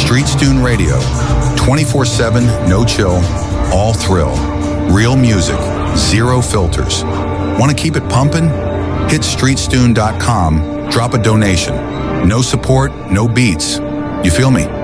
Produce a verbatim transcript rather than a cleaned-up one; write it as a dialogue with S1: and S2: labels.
S1: Streetstune Radio. twenty-four seven, no chill, all thrill. Real music, zero filters. Want to keep it pumping? Hit streetstune dot com, drop a donation. No support, no beats. You feel me?